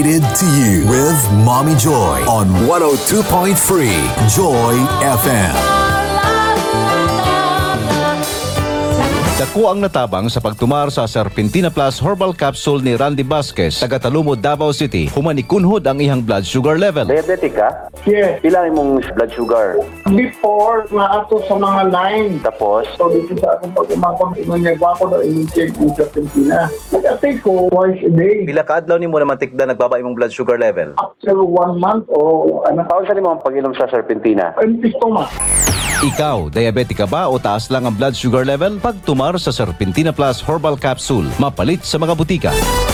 To you with Mommy Joy on 102.3 Joy FM. Dako ang natabang sa pagtumar sa Serpentina Plus Herbal Capsule ni Randy Vasquez, taga Talumod, Davao City. Humanikunhod ang iyang blood sugar level. Diabetic ka? Yes. Ilan mong blood sugar? Before, maato sa mga 9. Tapos? So, dito sa akong pag-umapang inunyagwa ko na in-check yung Serpentina. Nag-take ko twice a day. Pila ka adlaw nimo naman tikda nagbaba imong blood sugar level? After 1 month o ano. Paano sa nimo ang pag-inom sa Serpentina? Empistoma. Ikaw, diabetic ka ba o taas lang ang blood sugar level? Pagtumar sa Serpentina Plus Herbal Capsule, mapalit sa mga butika.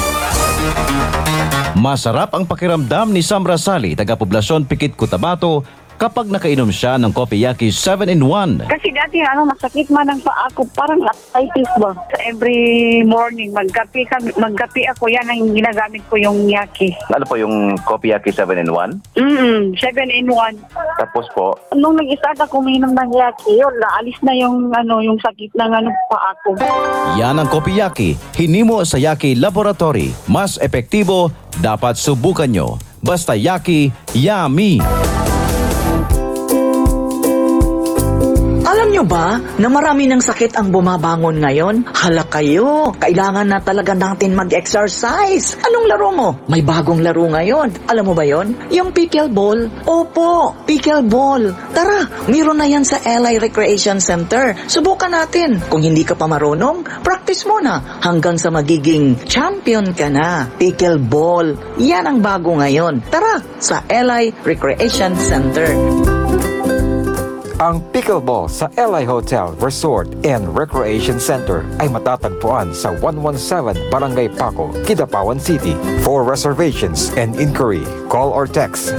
Masarap ang pakiramdam ni Sam Rasali, taga Poblasyon Pikit, Cotabato, kapag nakainom siya ng Kopiyaki 7-in-1. Kasi dati masakit man ang paa ko, parang arthritis ba. Every morning, magkape ako, yan ang ginagamit ko yung yaki. Ano po yung Kopiyaki 7-in-1? 7-in-1. Tapos po? Nung nag-start ako uminom ng yaki, yun, naalis na yung sakit ng paa ko. Yan ang Kopiyaki, hinimo sa Yaki Laboratory. Mas epektibo, dapat subukan nyo. Basta Yaki, yummy! Alam nyo ba na marami ng sakit ang bumabangon ngayon? Hala kayo, kailangan na talaga natin mag-exercise. Anong laro mo? May bagong laro ngayon. Alam mo ba yon? Yung pickleball. Opo, pickleball. Tara, meron na yan sa LA Recreation Center. Subukan natin. Kung hindi ka pa marunong, practice mo na hanggang sa magiging champion ka na. Pickleball. Yan ang bago ngayon. Tara, sa LA Recreation Center. Ang pickleball sa LA Hotel, Resort and Recreation Center ay matatagpuan sa 117 Barangay Paco, Kidapawan City. For reservations and inquiry, call or text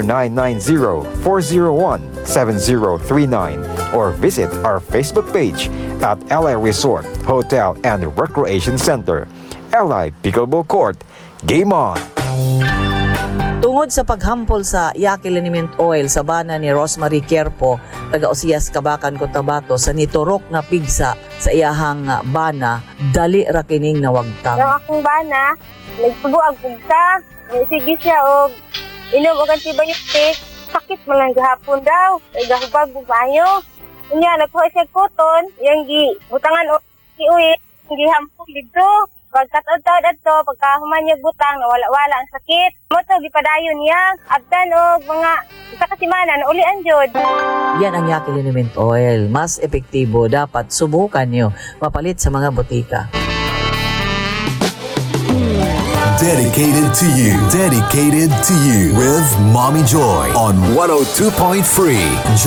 0990-401-7039 or visit our Facebook page at LA Resort, Hotel and Recreation Center. LA Pickleball Court, game on! Tungod sa paghampol sa Yaki Liniment Oil sa bana ni Rosemary Querpo, taga Osias, Cabacan, Cotabato, sa niturok na pigsa sa iyahang bana, dali ra kining nawagtang. Ang akong bana, nagsubo ang pugsa, sige siya og inom og antibiotic, sakit man lang gahapon daw, ay gahubag bayo. Unya nagkuha siya koton, yang butangan og iuwi, gihampol dito. Pagkataod-taod ato, pagkahuman niya butang, nawala-wala ang sakit. Moto, gipadayon niya. Abdan o mga isa kasimana, naulian jud. Yan ang Yaki Liniment Oil. Mas epektibo, dapat subukan nyo. Mapalit sa mga butika. Dedicated to you with Mommy Joy on 102.3